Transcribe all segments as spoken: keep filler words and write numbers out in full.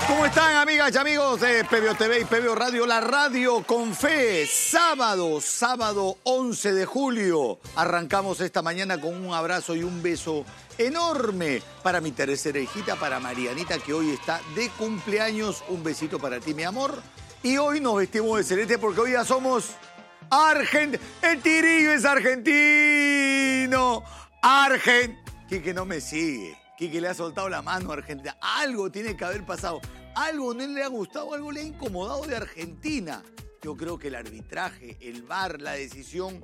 ¿Cómo están, amigas y amigos de P B O T V y P B O Radio? La radio con fe. Sábado, sábado once de julio. Arrancamos esta mañana con un abrazo y un beso enorme para mi tercera hijita, para Marianita, que hoy está de cumpleaños. Un besito para ti, mi amor. Y hoy nos vestimos de celeste porque hoy ya somos argentinos. El Tirillo es argentino. Argent... Quique no me sigue. Quique le ha soltado la mano a Argentina. Algo tiene que haber pasado. Algo no le ha gustado, algo le ha incomodado de Argentina. Yo creo que el arbitraje, el V A R, la decisión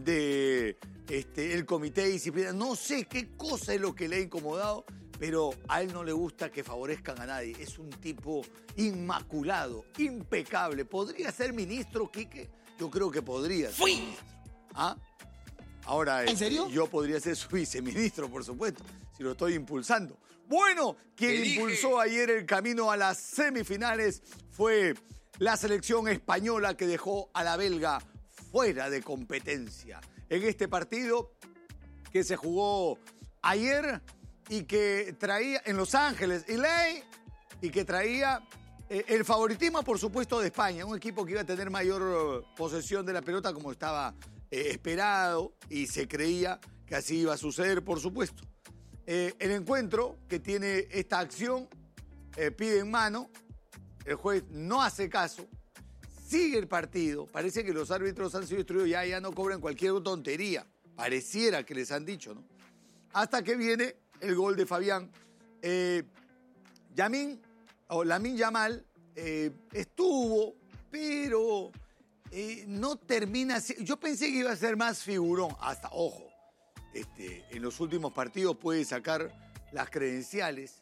de este, el comité de disciplina, no sé qué cosa es lo que le ha incomodado, pero a él no le gusta que favorezcan a nadie. Es un tipo inmaculado, impecable. ¿Podría ser ministro, Quique? Yo creo que podría. ¡Fui! ¿Ah? Ahora, ¿En serio? Yo podría ser su viceministro, por supuesto, si lo estoy impulsando. Bueno, quien Elige. impulsó ayer el camino a las semifinales fue la selección española que dejó a la belga fuera de competencia. En este partido que se jugó ayer y que traía en Los Ángeles, L A, y que traía eh, el favoritismo, por supuesto, de España, un equipo que iba a tener mayor eh, posesión de la pelota como estaba eh, esperado y se creía que así iba a suceder, por supuesto. Eh, el encuentro que tiene esta acción eh, pide en mano, el juez no hace caso, sigue el partido, parece que los árbitros han sido instruidos, ya, ya no cobran cualquier tontería, pareciera que les han dicho, ¿no? Hasta que viene el gol de Fabián. Eh, Yamin, o Lamine Yamal, eh, estuvo, pero eh, no termina, yo pensé que iba a ser más figurón, hasta, ojo, Este, en los últimos partidos puede sacar las credenciales,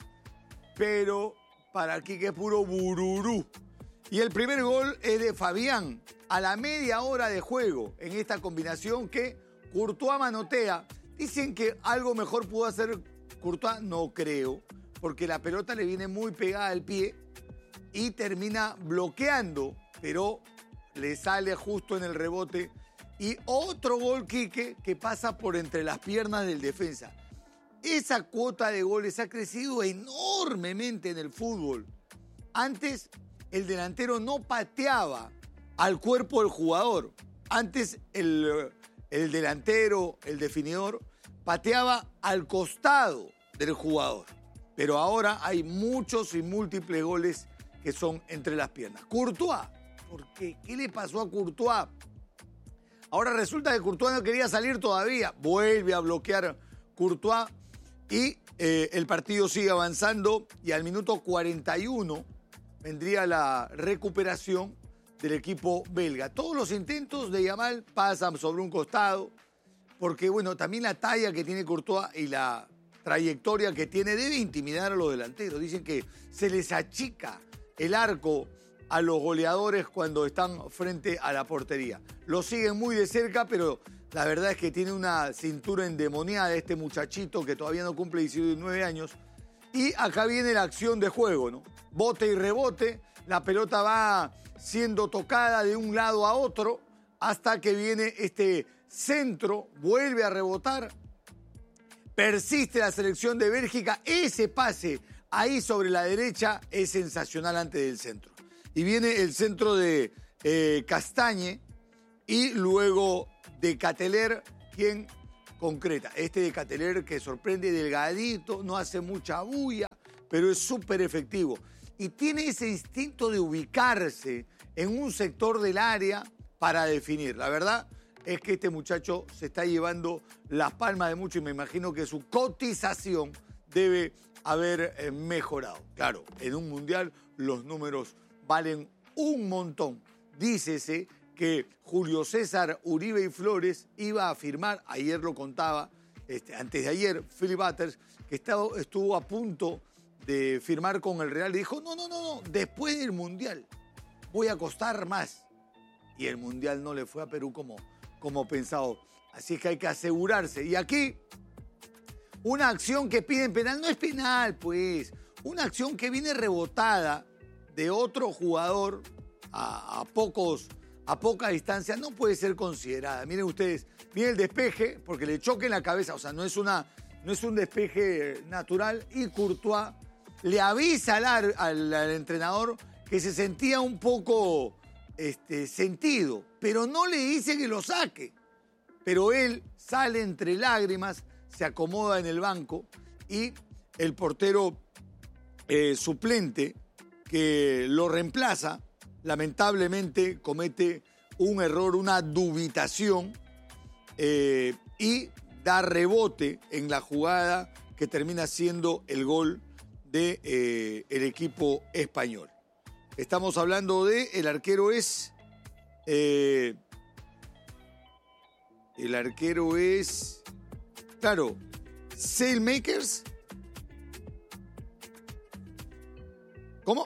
pero para aquí que es puro bururú. Y el primer gol es de Fabián a la media hora de juego en esta combinación que Courtois manotea. Dicen que algo mejor pudo hacer Courtois, no creo, porque la pelota le viene muy pegada al pie y termina bloqueando, pero le sale justo en el rebote. Y otro gol, Quique, que pasa por entre las piernas del defensa. Esa cuota de goles ha crecido enormemente en el fútbol. Antes, el delantero no pateaba al cuerpo del jugador. Antes, el, el delantero, el definidor, pateaba al costado del jugador. Pero ahora hay muchos y múltiples goles que son entre las piernas. Courtois, ¿por qué? ¿Qué le pasó a Courtois? Ahora resulta que Courtois no quería salir todavía. Vuelve a bloquear Courtois y eh, el partido sigue avanzando. Y al minuto cuarenta y uno vendría la recuperación del equipo belga. Todos los intentos de Yamal pasan sobre un costado. Porque, bueno, también la talla que tiene Courtois y la trayectoria que tiene debe intimidar a los delanteros. Dicen que se les achica el arco a los goleadores cuando están frente a la portería. Lo siguen muy de cerca, pero la verdad es que tiene una cintura endemoniada este muchachito que todavía no cumple diecinueve años. Y acá viene la acción de juego, ¿no? Bote y rebote, la pelota va siendo tocada de un lado a otro hasta que viene este centro, vuelve a rebotar, persiste la selección de Bélgica, ese pase ahí sobre la derecha es sensacional antes del centro. Y viene el centro de eh, Castagne y luego de Cateler, quien concreta. Este de Cateler que sorprende, delgadito, no hace mucha bulla, pero es súper efectivo. Y tiene ese instinto de ubicarse en un sector del área para definir. La verdad es que este muchacho se está llevando las palmas de mucho y me imagino que su cotización debe haber eh, mejorado. Claro, en un mundial los números valen un montón. Dícese que Julio César Uribe y Flores iba a firmar, ayer lo contaba, este, antes de ayer, Philip Butters, que estaba, estuvo a punto de firmar con el Real y dijo, no, no, no, no, después del Mundial voy a costar más. Y el Mundial no le fue a Perú como, como pensado. Así es que hay que asegurarse. Y aquí, una acción que piden penal, no es penal, pues. Una acción que viene rebotada de otro jugador a, a, pocos, a poca distancia no puede ser considerada. Miren ustedes, miren el despeje, porque le choca en la cabeza, o sea, no es, una, no es un despeje natural, y Courtois le avisa al, ar- al, al entrenador que se sentía un poco este, sentido, pero no le dice que lo saque. Pero él sale entre lágrimas, se acomoda en el banco y el portero eh, suplente que lo reemplaza, lamentablemente comete un error, una dubitación eh, y da rebote en la jugada que termina siendo el gol del de, eh, el equipo español. Estamos hablando de, el arquero es, eh, el arquero es, claro, Sailmakers. ¿Cómo?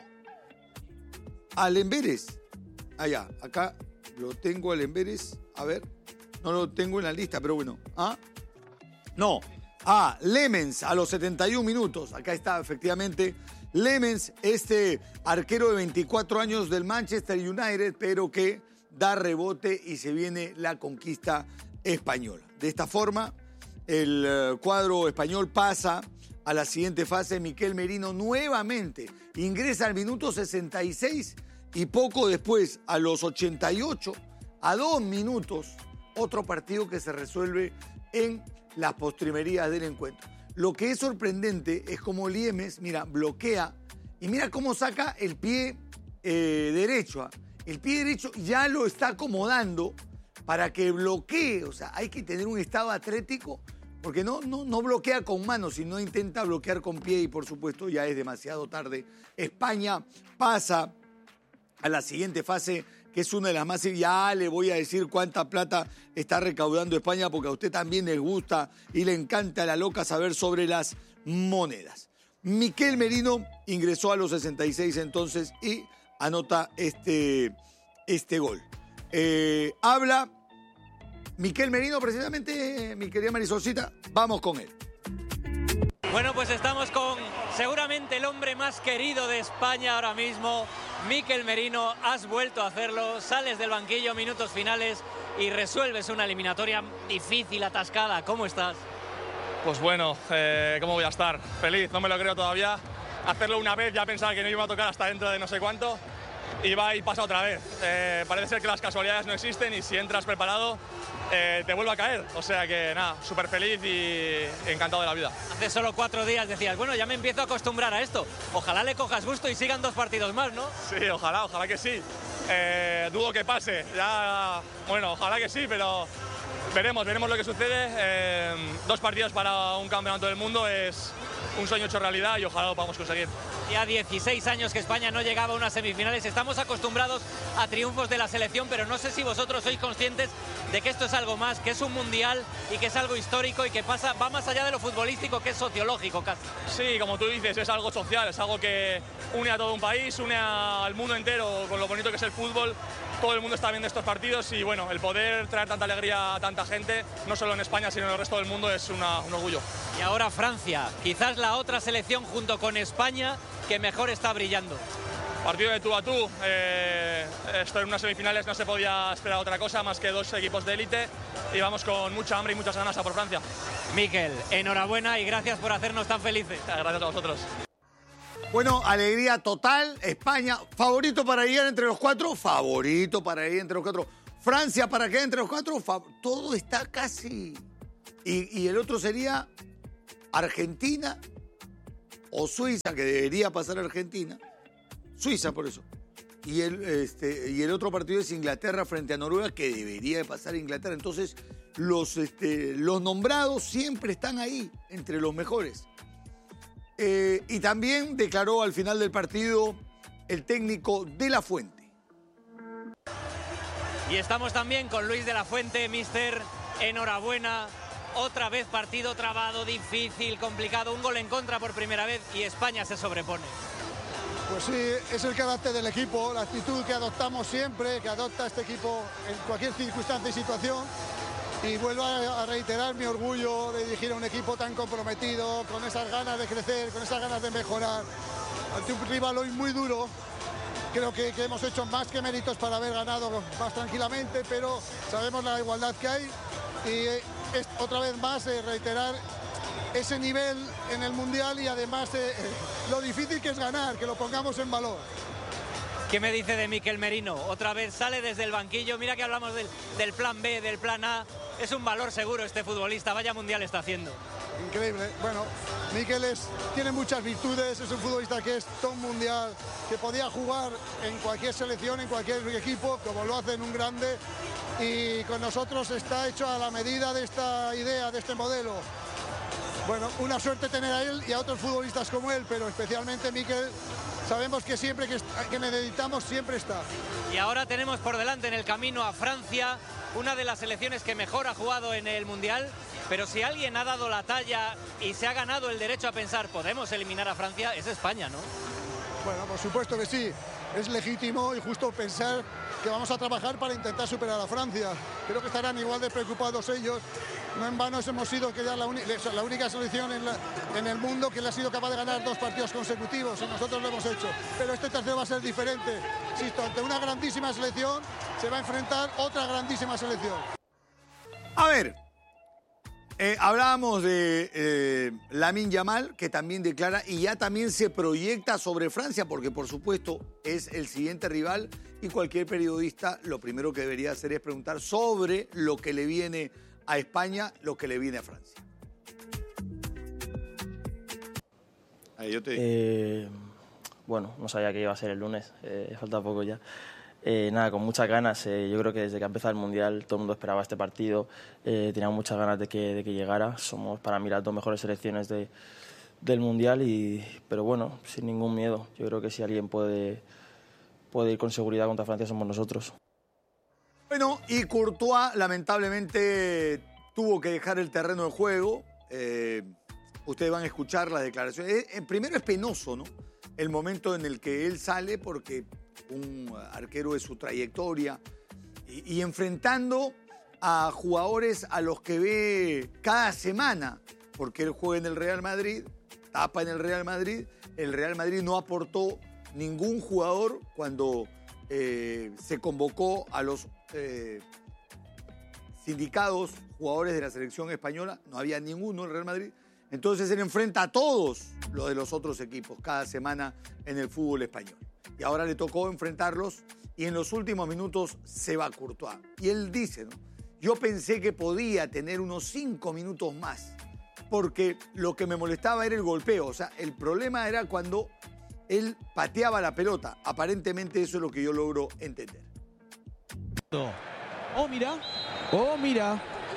Alemberes. Allá, ah, acá lo tengo Alemberes. A ver, no lo tengo en la lista, pero bueno. ¿Ah? No. Ah, Lemens a los setenta y un minutos. Acá está, efectivamente. Lemens, este arquero de veinticuatro años del Manchester United, pero que da rebote y se viene la conquista española. De esta forma, el uh, cuadro español pasa a la siguiente fase. Miquel Merino nuevamente ingresa al minuto sesenta y seis y poco después, a los ochenta y ocho, a dos minutos, otro partido que se resuelve en las postrimerías del encuentro. Lo que es sorprendente es cómo Liemes, mira, bloquea y mira cómo saca el pie eh, derecho. El pie derecho ya lo está acomodando para que bloquee. O sea, hay que tener un estado atlético porque no, no, no bloquea con manos, sino intenta bloquear con pie y por supuesto ya es demasiado tarde. España pasa a la siguiente fase, que es una de las más... Ya le voy a decir cuánta plata está recaudando España, porque a usted también les gusta y le encanta a la loca saber sobre las monedas. Miquel Merino ingresó a los sesenta y seis entonces y anota este, este gol. Eh, habla Miquel Merino, precisamente, mi querida Marisolcita, vamos con él. Bueno, pues estamos con seguramente el hombre más querido de España ahora mismo, Miquel Merino. Has vuelto a hacerlo, sales del banquillo, minutos finales y resuelves una eliminatoria difícil, atascada. ¿Cómo estás? Pues bueno, eh, ¿cómo voy a estar? Feliz, no me lo creo todavía. Hacerlo una vez, ya pensaba que no iba a tocar hasta dentro de no sé cuánto y va y pasa otra vez. Eh, parece ser que las casualidades no existen y si entras preparado eh, te vuelve a caer. O sea que nada, súper feliz y encantado de la vida. Hace solo cuatro días decías, bueno, ya me empiezo a acostumbrar a esto. Ojalá le cojas gusto y sigan dos partidos más, ¿no? Sí, ojalá, ojalá que sí. Eh, dudo que pase. Ya, bueno, ojalá que sí, pero veremos, veremos lo que sucede. Eh, dos partidos para un campeonato del mundo es un sueño hecho realidad y ojalá lo podamos conseguir. Ya dieciséis años que España no llegaba a unas semifinales. Estamos acostumbrados a triunfos de la selección, pero no sé si vosotros sois conscientes de que esto es algo más, que es un mundial y que es algo histórico y que pasa, va más allá de lo futbolístico, que es sociológico casi. Sí, como tú dices, es algo social, es algo que une a todo un país, une al mundo entero con lo bonito que es el fútbol. Todo el mundo está viendo estos partidos y bueno, el poder traer tanta alegría a tanta gente, no solo en España, sino en el resto del mundo, es una, un orgullo. Y ahora Francia, quizás la otra selección junto con España que mejor está brillando. Partido de tú a tú, eh, esto en unas semifinales no se podía esperar otra cosa más que dos equipos de élite y vamos con mucha hambre y muchas ganas a por Francia. Miquel, enhorabuena y gracias por hacernos tan felices. Gracias a vosotros. Bueno, alegría total. España, favorito para ir entre los cuatro, favorito para ir entre los cuatro. Francia para quedar entre los cuatro, fa- todo está casi. Y, y el otro sería Argentina o Suiza, que debería pasar Argentina. Suiza, por eso. Y el, este, y el otro partido es Inglaterra frente a Noruega, que debería de pasar Inglaterra. Entonces, los, este, los nombrados siempre están ahí, entre los mejores. Eh, y también declaró al final del partido el técnico De La Fuente. Y estamos también con Luis De La Fuente, mister, enhorabuena. Otra vez partido trabado, difícil, complicado, un gol en contra por primera vez y España se sobrepone. Pues sí, es el carácter del equipo, la actitud que adoptamos siempre, que adopta este equipo en cualquier circunstancia y situación. Y vuelvo a reiterar mi orgullo de dirigir a un equipo tan comprometido, con esas ganas de crecer, con esas ganas de mejorar. Ante un rival hoy muy duro, creo que, que hemos hecho más que méritos para haber ganado más tranquilamente, pero sabemos la igualdad que hay y es otra vez más eh, reiterar ese nivel en el Mundial y además eh, lo difícil que es ganar, que lo pongamos en valor. ¿Qué me dice de Mikel Merino? Otra vez sale desde el banquillo, mira que hablamos del, del plan B, del plan A. Es un valor seguro este futbolista, vaya Mundial está haciendo. Increíble. Bueno, Mikel es, tiene muchas virtudes, es un futbolista que es todo mundial, que podía jugar en cualquier selección, en cualquier equipo, como lo hace en un grande, y con nosotros está hecho a la medida de esta idea, de este modelo. Bueno, una suerte tener a él y a otros futbolistas como él, pero especialmente Mikel, sabemos que siempre que, que necesitamos, siempre está. Y ahora tenemos por delante en el camino a Francia, una de las selecciones que mejor ha jugado en el Mundial, pero si alguien ha dado la talla y se ha ganado el derecho a pensar podemos eliminar a Francia, es España, ¿no? Bueno, por supuesto que sí, es legítimo y justo pensar que vamos a trabajar para intentar superar a Francia. Creo que estarán igual de preocupados ellos. No en vano hemos sido que ya la, la única selección en, la, en el mundo que le ha sido capaz de ganar dos partidos consecutivos y nosotros lo hemos hecho. Pero este tercero va a ser diferente. Insisto, ante una grandísima selección se va a enfrentar otra grandísima selección. A ver, eh, hablábamos de eh, Lamine Yamal, que también declara y ya también se proyecta sobre Francia, porque por supuesto es el siguiente rival y cualquier periodista lo primero que debería hacer es preguntar sobre lo que le viene a España, lo que le viene a Francia. Ahí yo te digo. Eh, bueno, no sabía que iba a ser el lunes, eh, falta poco ya. Eh, nada, con muchas ganas. Eh, yo creo que desde que ha empezado el Mundial todo el mundo esperaba este partido. Eh, teníamos muchas ganas de que, de que llegara. Somos para mí las dos mejores selecciones de, del Mundial, y, pero bueno, sin ningún miedo. Yo creo que si alguien puede, puede ir con seguridad contra Francia somos nosotros. Bueno, y Courtois lamentablemente tuvo que dejar el terreno de juego. Eh, ustedes van a escuchar las declaraciones. Eh, primero es penoso, ¿no? El momento en el que él sale porque un arquero de su trayectoria y, y enfrentando a jugadores a los que ve cada semana, porque él juega en el Real Madrid, tapa en el Real Madrid. El Real Madrid no aportó ningún jugador cuando eh, se convocó a los eh, sindicados jugadores de la selección española, no había ninguno en el Real Madrid. Entonces él enfrenta a todos los de los otros equipos cada semana en el fútbol español. Y ahora le tocó enfrentarlos y en los últimos minutos se va Courtois. Y él dice, ¿no? Yo pensé que podía tener unos cinco minutos más porque lo que me molestaba era el golpeo. O sea, el problema era cuando él pateaba la pelota. Aparentemente eso es lo que yo logro entender. Oh, mira. Oh, mira.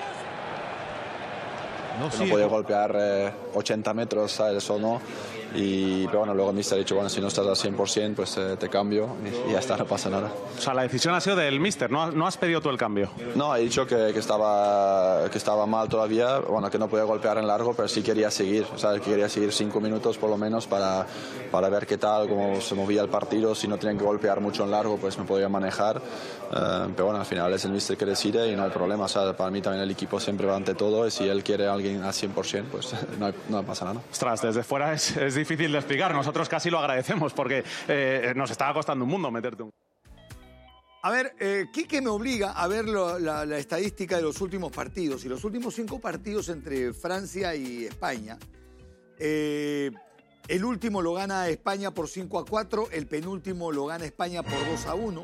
No, no podía golpear eh, ochenta metros, ¿sabes? Eso no. Y, pero bueno, luego el míster ha dicho, bueno, si no estás al cien por ciento, pues eh, te cambio y, y ya está, no pasa nada. O sea, la decisión ha sido del míster, ¿no, no has pedido tú el cambio? No, ha dicho que, que, estaba, que estaba mal todavía, bueno, que no podía golpear en largo, pero sí quería seguir, o sea, que quería seguir cinco minutos por lo menos para, para ver qué tal, cómo se movía el partido, si no tenían que golpear mucho en largo, pues me podía manejar. Uh, pero bueno, al final es el míster que decide y no hay problema, o sea, para mí también el equipo siempre va ante todo y si él quiere a alguien al cien por ciento, pues no, hay, no pasa nada. Ostras, desde fuera es, es difícil de explicar, nosotros casi lo agradecemos porque eh, nos estaba costando un mundo meterte un... A ver, eh, Quique me obliga a ver lo, la, la estadística de los últimos partidos y los últimos cinco partidos entre Francia y España. Eh, el último lo gana España por cinco a cuatro, el penúltimo lo gana España por dos a uno.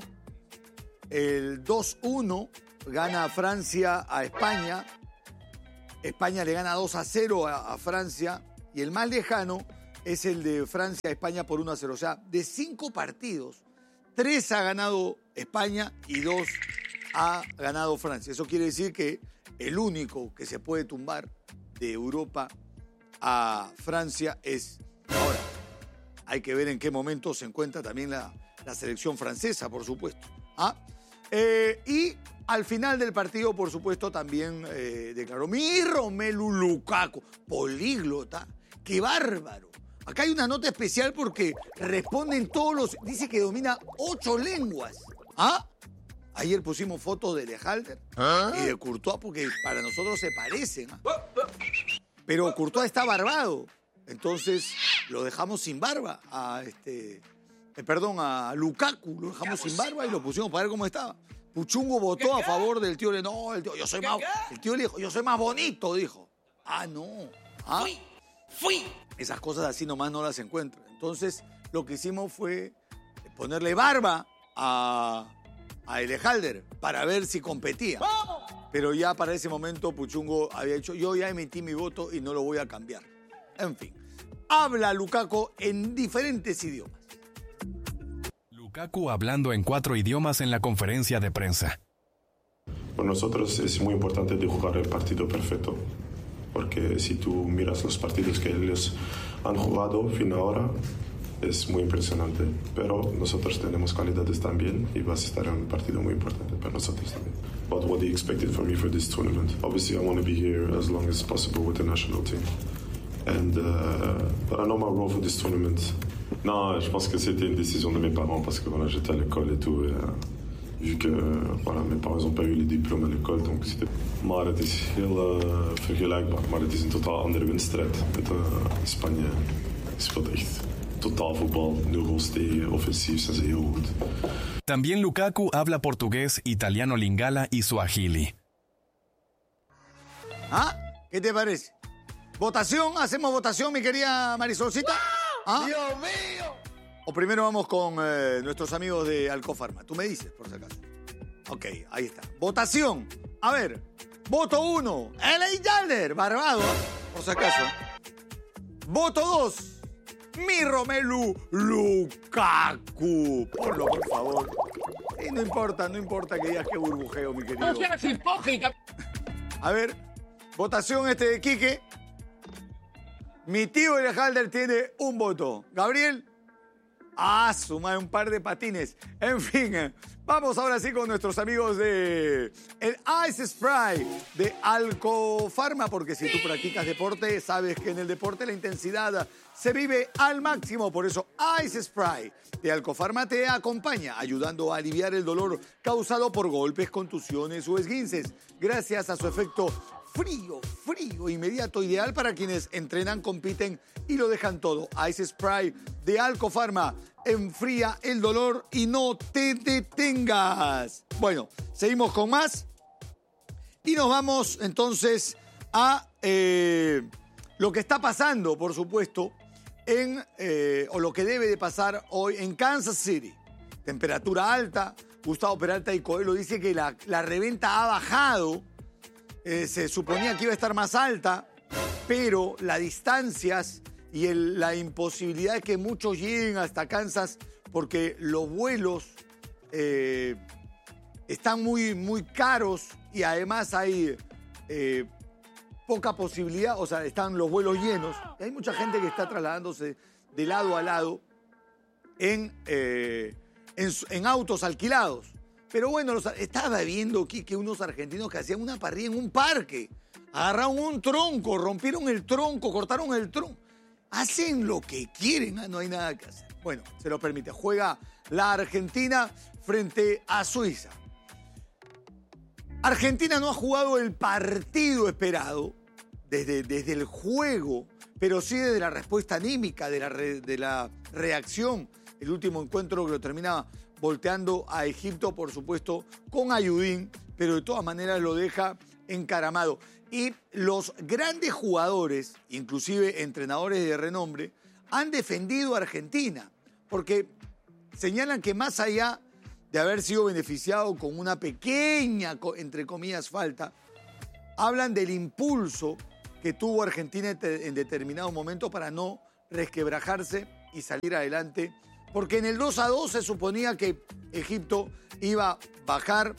El dos uno gana Francia a España. España le gana dos a cero a, a Francia. Y el más lejano es el de Francia a España por uno a cero. O sea, de cinco partidos, tres ha ganado España y dos ha ganado Francia. Eso quiere decir que el único que se puede tumbar de Europa a Francia es ahora. Hay que ver en qué momento se encuentra también la, la selección francesa, por supuesto. ¿Ah? Eh, y al final del partido, por supuesto, también eh, declaró mi Romelu Lukaku, políglota, qué bárbaro. Acá hay una nota especial porque responden todos los... Dice que domina ocho lenguas. ¿Ah? Ayer pusimos fotos de Lejalder ¿Ah? y de Courtois porque para nosotros se parecen. ¿Ah? Pero Courtois está barbado. Entonces lo dejamos sin barba a este... Eh, perdón, a Lukaku, lo dejamos sin barba y lo pusimos para ver cómo estaba. Puchungo votó a favor del tío. No, el tío, yo soy más, el tío le dijo, yo soy más bonito, dijo. Ah, no. ¿Ah? Fui. Esas cosas así nomás no las encuentro. Entonces, lo que hicimos fue ponerle barba a, a Elejalder para ver si competía. Pero ya para ese momento Puchungo había dicho, yo ya emití mi voto y no lo voy a cambiar. En fin, habla Lukaku en diferentes idiomas. Lukaku hablando en cuatro idiomas en la conferencia de prensa. Para nosotros es muy importante de jugar el partido perfecto, porque si tú miras los partidos que ellos han jugado fin ahora, es muy impresionante. Pero nosotros tenemos calidades también y vas a estar en un partido muy importante para nosotros también. But what do you expect from me for this tournament? Obviously, I want to be here as long as possible with the national team. And uh, but I know my role for this tournament. Non, je pense que c'était une décision de mes parents parce que voilà, j'étais à l'école et tout. Et, uh, vu que voilà, mes parents n'ont pas eu les diplômes à l'école, donc c'était. Maar het is heel uh, vergelijkbaar, maar het is een totaal andere wedstrijd. Met uh, Spanje speelt echt totaal voetbal, nul goals tegen, offensief zijn ze heel goed. También Lukaku habla portugués, italiano lingala y suajili. ¿Ah? ¿Qué te parece? ¿Votación? ¿Hacemos votación, mi querida Marisolcita? ¿Ah? ¡Dios mío! O primero vamos con eh, nuestros amigos de Alcofarma. Tú me dices, por si acaso. Ok, ahí está. Votación. A ver, voto uno, Elejalder, barbado, por si acaso. Voto dos, mi Romelu Lukaku. Ponlo, por favor. Y no importa, no importa que digas que burbujeo, mi querido. ¡No seas hipócrita! A ver, votación este de Quique. Mi tío Elejalder tiene un voto. Gabriel, ah, suma un par de patines. En fin, vamos ahora sí con nuestros amigos de el Ice Spray de Alcofarma, porque si tú practicas deporte, sabes que en el deporte la intensidad se vive al máximo. Por eso Ice Spray de Alcofarma te acompaña, ayudando a aliviar el dolor causado por golpes, contusiones o esguinces, gracias a su efecto frío, frío, inmediato, ideal para quienes entrenan, compiten y lo dejan todo. Ice Spray de Alcofarma enfría el dolor y no te detengas. Bueno, seguimos con más y nos vamos entonces a eh, lo que está pasando, por supuesto, en eh, o lo que debe de pasar hoy en Kansas City. Temperatura alta. Gustavo Peralta y Coelho dice que la, la reventa ha bajado. Eh, se suponía que iba a estar más alta, pero las distancias y el, la imposibilidad de que muchos lleguen hasta Kansas porque los vuelos eh, están muy, muy caros y además hay eh, poca posibilidad, o sea, están los vuelos llenos. Y hay mucha gente que está trasladándose de lado a lado en, eh, en, en autos alquilados. Pero bueno, los, estaba viendo aquí que unos argentinos que hacían una parrilla en un parque, agarraron un tronco, rompieron el tronco, cortaron el tronco. Hacen lo que quieren, ¿eh? No hay nada que hacer. Bueno, se lo permite. Juega la Argentina frente a Suiza. Argentina no ha jugado el partido esperado desde, desde el juego, pero sí desde la respuesta anímica, de la, re, de la reacción. El último encuentro que lo termina volteando a Egipto, por supuesto, con ayudín, pero de todas maneras lo deja encaramado. Y los grandes jugadores, inclusive entrenadores de renombre, han defendido a Argentina, porque señalan que más allá de haber sido beneficiado con una pequeña, entre comillas, falta, hablan del impulso que tuvo Argentina en determinado momento para no resquebrajarse y salir adelante. Porque en el dos a dos se suponía que Egipto iba a bajar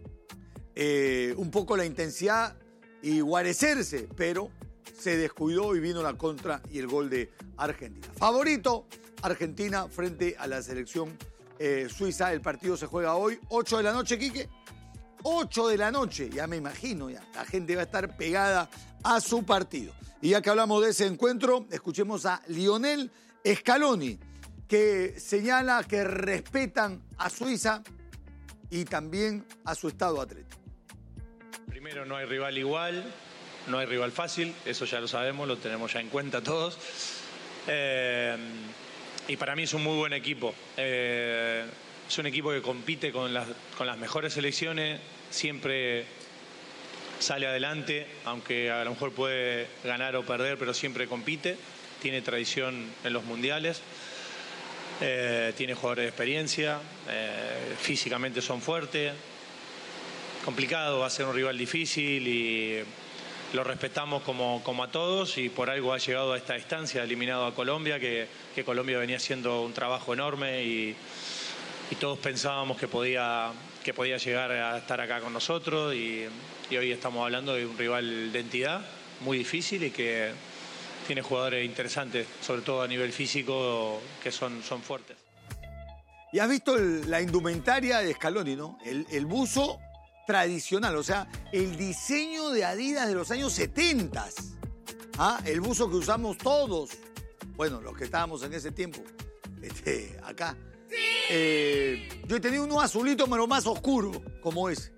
eh, un poco la intensidad y guarecerse, pero se descuidó y vino la contra y el gol de Argentina. Favorito, Argentina frente a la selección eh, suiza. El partido se juega hoy, ocho de la noche, Quique. ocho de la noche, ya me imagino, ya la gente va a estar pegada a su partido. Y ya que hablamos de ese encuentro, escuchemos a Lionel Scaloni, que señala que respetan a Suiza y también a su estado atlético. Primero, no hay rival igual, no hay rival fácil, eso ya lo sabemos, lo tenemos ya en cuenta todos. Eh, y para mí es un muy buen equipo. Eh, es un equipo que compite con las, con las mejores selecciones, siempre sale adelante, aunque a lo mejor puede ganar o perder, pero siempre compite, tiene tradición en los mundiales, eh, tiene jugadores de experiencia, eh, físicamente son fuertes, complicado, va a ser un rival difícil y lo respetamos como, como a todos y por algo ha llegado a esta instancia, eliminado a Colombia, que, que Colombia venía haciendo un trabajo enorme y, y todos pensábamos que podía, que podía llegar a estar acá con nosotros y, y hoy estamos hablando de un rival de entidad muy difícil y que tiene jugadores interesantes, sobre todo a nivel físico, que son, son fuertes. Y has visto el, la indumentaria de Scaloni, ¿no? El, el buzo tradicional, o sea, el diseño de Adidas de los años setenta. ¿Ah? El buzo que usamos todos. Bueno, los que estábamos en ese tiempo. Este, acá. ¡Sí! Eh, yo he tenido uno azulito, pero más oscuro, como ese.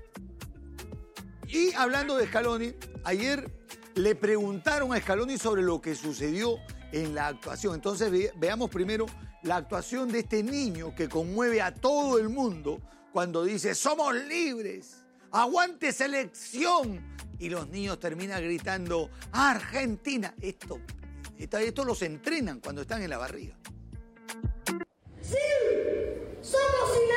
Y hablando de Scaloni, ayer le preguntaron a Scaloni sobre lo que sucedió en la actuación. Entonces ve, veamos primero la actuación de este niño que conmueve a todo el mundo cuando dice somos libres, aguante selección. Y los niños terminan gritando Argentina. Esto, esto, esto los entrenan cuando están en la barriga. ¡Sí! ¡Somos